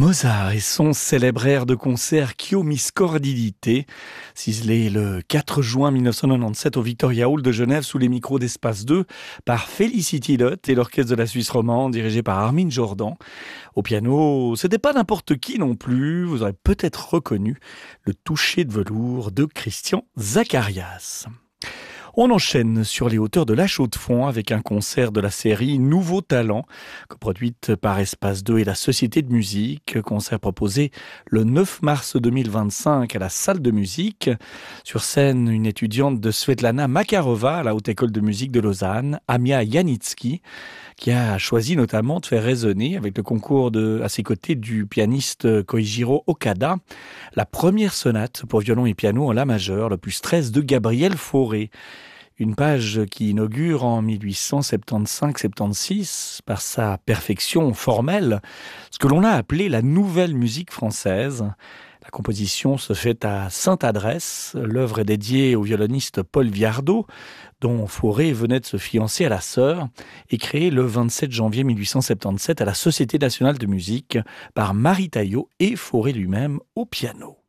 Mozart et son célèbre air de concert Chio mi scordidite, ciselé le 4 juin 1997 au Victoria Hall de Genève sous les micros d'Espace 2 par Felicity Lott et l'orchestre de la Suisse romande dirigé par Armin Jordan. Au piano, c'était pas n'importe qui non plus, vous aurez peut-être reconnu le toucher de velours de Christian Zacharias. On enchaîne sur les hauteurs de la Chaux-de-Fonds avec un concert de la série Nouveaux Talents, coproduite par Espace 2 et la Société de musique. Concert proposé le 9 mars 2025 à la salle de musique. Sur scène, une étudiante de Svetlana Makarova à la Haute École de musique de Lausanne, Amia Yanitsky, qui a choisi notamment de faire résonner avec le concours à ses côtés du pianiste Koichiro Okada, la première sonate pour violon et piano en la majeure, l'opus 13 de Gabriel Fauré. Une page qui inaugure en 1875-76, par sa perfection formelle, ce que l'on a appelé la nouvelle musique française. La composition se fait à Sainte-Adresse. L'œuvre est dédiée au violoniste Paul Viardot, dont Fauré venait de se fiancer à la sœur, et créée le 27 janvier 1877 à la Société nationale de musique par Marie Taillot et Fauré lui-même au piano.